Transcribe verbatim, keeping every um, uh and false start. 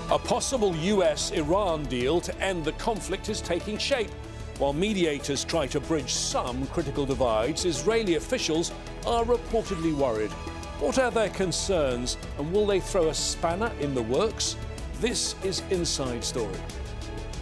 A possible U S Iran deal to end the conflict is taking shape. While mediators try to bridge some critical divides, Israeli officials are reportedly worried. What are their concerns, and will they throw a spanner in the works? This is Inside Story.